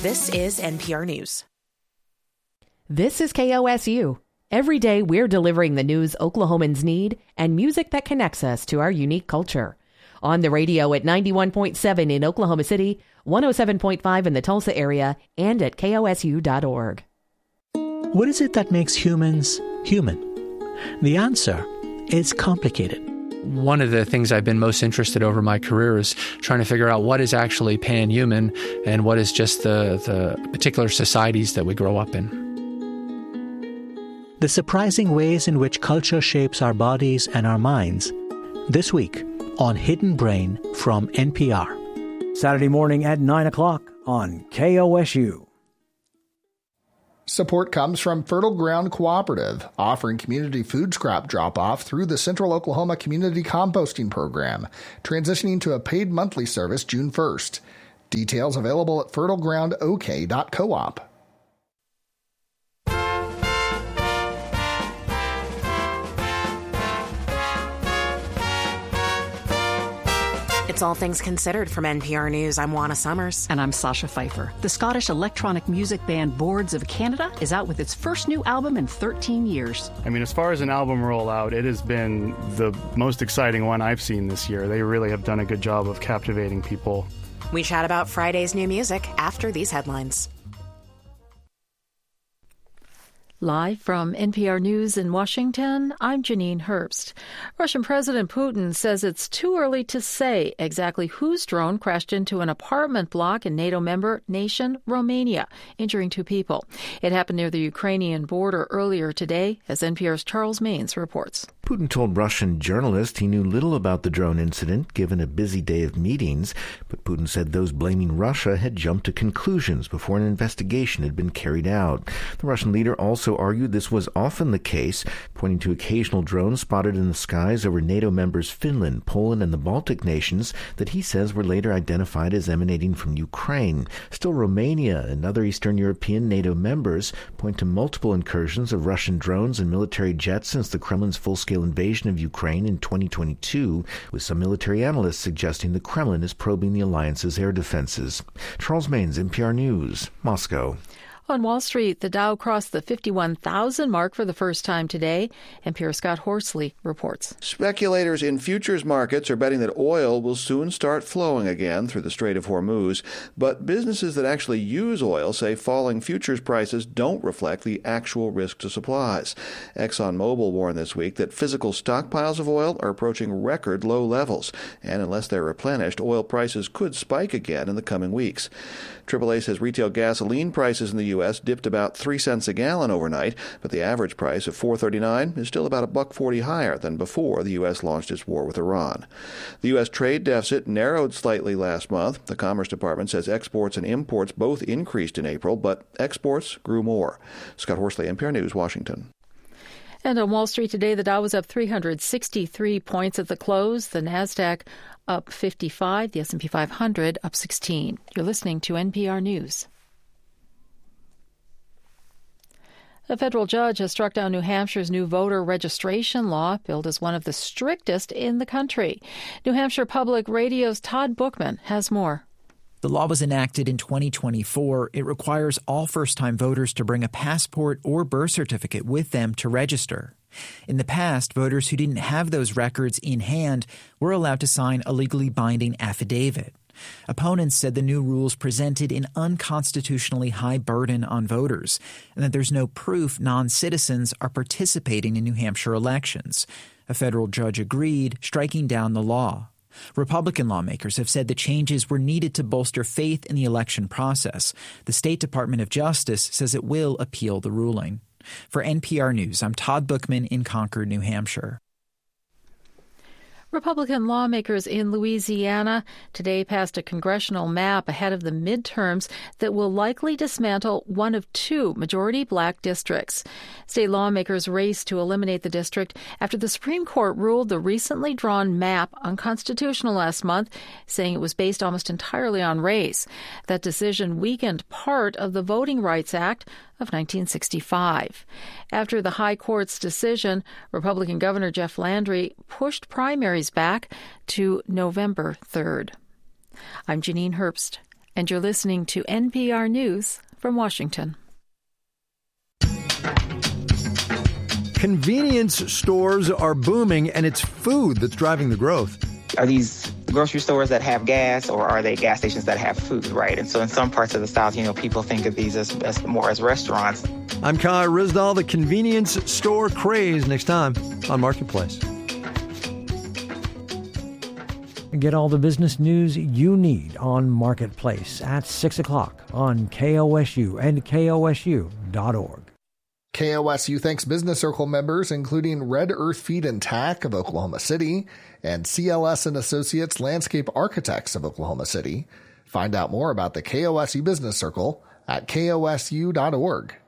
This is NPR News. This is KOSU. Every day we're delivering the news Oklahomans need and music that connects us to our unique culture. On the radio at 91.7 in Oklahoma City, 107.5 in the Tulsa area, and at KOSU.org. What is it that makes humans human? The answer is complicated. One of the things I've been most interested over my career is trying to figure out what is actually pan-human and what is just the particular societies that we grow up in. The surprising ways in which culture shapes our bodies and our minds. This week on Hidden Brain from NPR. Saturday morning at 9 o'clock on KOSU. Support comes from Fertile Ground Cooperative, offering community food scrap drop-off through the Central Oklahoma Community Composting Program, transitioning to a paid monthly service June 1st. Details available at fertilegroundok.coop. It's All Things Considered from NPR News. I'm Juana Summers. And I'm Sasha Pfeiffer. The Scottish electronic music band Boards of Canada is out with its first new album in 13 years. I mean, as far as an album rollout, it has been the most exciting one I've seen this year. They really have done a good job of captivating people. We chat about Friday's new music after these headlines. Live from NPR News in Washington, I'm Janine Herbst. Russian President Putin says it's too early to say exactly whose drone crashed into an apartment block in NATO member nation Romania, injuring 2 people. It happened near the Ukrainian border earlier today, as NPR's Charles Maines reports. Putin told Russian journalists he knew little about the drone incident, given a busy day of meetings, but Putin said those blaming Russia had jumped to conclusions before an investigation had been carried out. The Russian leader also argued this was often the case, pointing to occasional drones spotted in the skies over NATO members Finland, Poland, and the Baltic nations that he says were later identified as emanating from Ukraine. Still, Romania and other Eastern European NATO members point to multiple incursions of Russian drones and military jets since the Kremlin's full-scale invasion of Ukraine in 2022, with some military analysts suggesting the Kremlin is probing the alliance's air defenses. Charles Maines, NPR News, Moscow. On Wall Street, the Dow crossed the 51,000 mark for the first time today. NPR's Scott Horsley reports. Speculators in futures markets are betting that oil will soon start flowing again through the Strait of Hormuz, but businesses that actually use oil say falling futures prices don't reflect the actual risk to supplies. ExxonMobil warned this week that physical stockpiles of oil are approaching record low levels, and unless they're replenished, oil prices could spike again in the coming weeks. AAA says retail gasoline prices in the U.S. dipped about 3 cents a gallon overnight, but the average price of $4.39 is still about $1.40 higher than before the U.S. launched its war with Iran. The U.S. trade deficit narrowed slightly last month. The Commerce Department says exports and imports both increased in April, but exports grew more. Scott Horsley, NPR News, Washington. And on Wall Street today, the Dow was up 363 points at the close. The Nasdaq up 55, the S&P 500 up 16. You're listening to NPR News. A federal judge has struck down New Hampshire's new voter registration law, billed as one of the strictest in the country. New Hampshire Public Radio's Todd Bookman has more. The law was enacted in 2024. It requires all first-time voters to bring a passport or birth certificate with them to register. In the past, voters who didn't have those records in hand were allowed to sign a legally binding affidavit. Opponents said the new rules presented an unconstitutionally high burden on voters and that there's no proof non-citizens are participating in New Hampshire elections. A federal judge agreed, striking down the law. Republican lawmakers have said the changes were needed to bolster faith in the election process. The State Department of Justice says it will appeal the ruling. For NPR News, I'm Todd Bookman in Concord, New Hampshire. Republican lawmakers in Louisiana today passed a congressional map ahead of the midterms that will likely dismantle one of 2 majority black districts. State lawmakers raced to eliminate the district after the Supreme Court ruled the recently drawn map unconstitutional last month, saying it was based almost entirely on race. That decision weakened part of the Voting Rights Act of 1965. After the High Court's decision, Republican Governor Jeff Landry pushed primaries back to November 3rd. I'm Janine Herbst. And you're listening to NPR News from Washington. Convenience stores are booming, and it's food that's driving the growth. Are these grocery stores that have gas, or are they gas stations that have food, right? And so in some parts of the South, people think of these as more as restaurants. I'm Kai Rizdal, the convenience store craze, next time on Marketplace. Get all the business news you need on Marketplace at 6 o'clock on KOSU and KOSU.org. KOSU thanks Business Circle members, including Red Earth Feed and Tack of Oklahoma City and CLS and Associates Landscape Architects of Oklahoma City. Find out more about the KOSU Business Circle at KOSU.org.